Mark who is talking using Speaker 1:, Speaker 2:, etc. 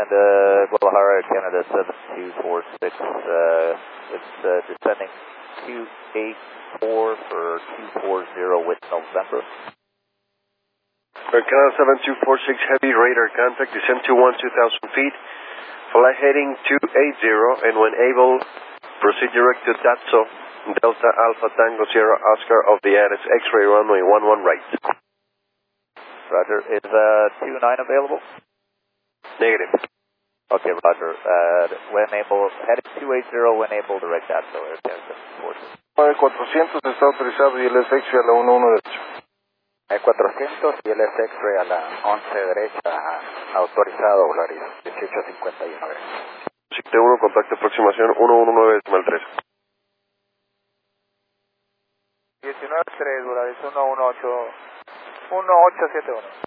Speaker 1: Guadalajara, Canada 7246, it's descending Q84 for 240 with November.
Speaker 2: Canada 7246, heavy radar contact, descend to 2000 feet, fly heading 280, and when able, proceed direct to Datso, Delta Alpha Tango Sierra Oscar of the Annex, X-ray runway 11 right.
Speaker 1: Roger, is 29 available?
Speaker 2: Negative.
Speaker 1: Okay, Roger, when able, heading 280, when able, direct Datso, Air Canada 747.
Speaker 3: 400 está autorizado y el es X-ray a la 11 derecho.
Speaker 1: 400 y el es X-ray a la 11 derecha, autorizado, Volaris, 1851.
Speaker 2: 71, contacto aproximación 119.3.
Speaker 1: 19.3, Volaris, 1871.